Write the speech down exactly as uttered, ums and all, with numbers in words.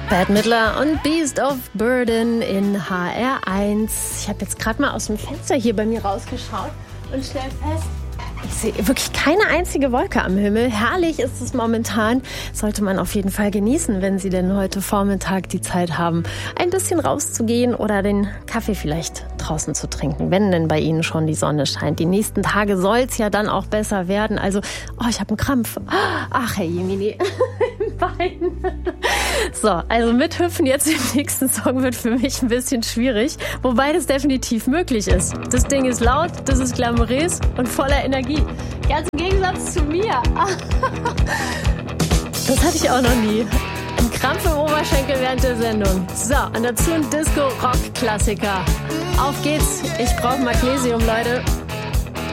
Bette Midler und Beast of Burden in H R eins. Ich habe jetzt gerade mal aus dem Fenster hier bei mir rausgeschaut und stelle fest, ich sehe wirklich keine einzige Wolke am Himmel. Herrlich ist es momentan. Sollte man auf jeden Fall genießen, wenn Sie denn heute Vormittag die Zeit haben, ein bisschen rauszugehen oder den Kaffee vielleicht draußen zu trinken, wenn denn bei Ihnen schon die Sonne scheint. Die nächsten Tage soll es ja dann auch besser werden. Also, oh, ich habe einen Krampf. Ach, Herr Jemini, im Bein. So, also mithüpfen jetzt im nächsten Song wird für mich ein bisschen schwierig, wobei das definitiv möglich ist. Das Ding ist laut, das ist glamourös und voller Energie. Ganz im Gegensatz zu mir. Das hatte ich auch noch nie. Ein Krampf im Oberschenkel während der Sendung. So, und dazu ein Disco-Rock-Klassiker. Auf geht's. Ich brauche Magnesium, Leute.